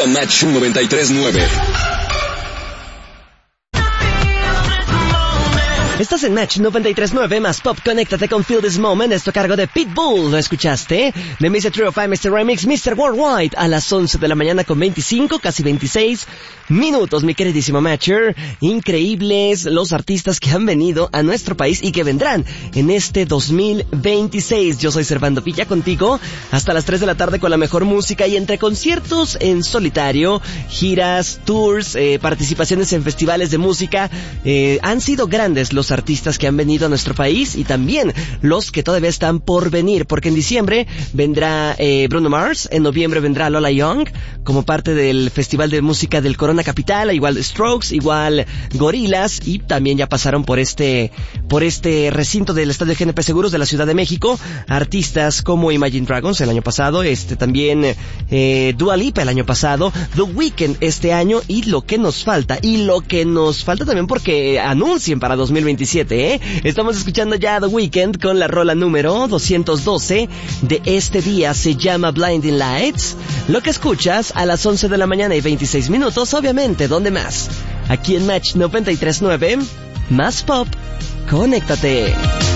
a Match 93.9. Estás en Match 93.9 más Pop. Conéctate con Feel This Moment. Esto a cargo de Pitbull. ¿Lo escuchaste? De Mr. Trio 5, Mr. Remix, Mr. Worldwide. A las 11 de la mañana con 25, casi 26 minutos, mi queridísimo Matcher. Increíbles los artistas que han venido a nuestro país y que vendrán en este 2026. Yo soy Servando Villa contigo hasta las 3 de la tarde con la mejor música y entre conciertos en solitario, giras, tours, participaciones en festivales de música. Han sido grandes los artistas que han venido a nuestro país y también los que todavía están por venir, porque en diciembre vendrá Bruno Mars, en noviembre vendrá Lola Young como parte del Festival de Música del Corona Capital, igual Strokes, igual Gorillaz, y también ya pasaron por este recinto del Estadio GNP Seguros de la Ciudad de México artistas como Imagine Dragons el año pasado, también Dua Lipa el año pasado, The Weeknd este año, y lo que nos falta también porque anuncien para 2027, Estamos escuchando ya The Weeknd con la rola número 212 de este día, se llama Blinding Lights. Lo que escuchas a las 11 de la mañana y 26 minutos, obviamente, ¿dónde más? Aquí en Match 93.9, más Pop, conéctate.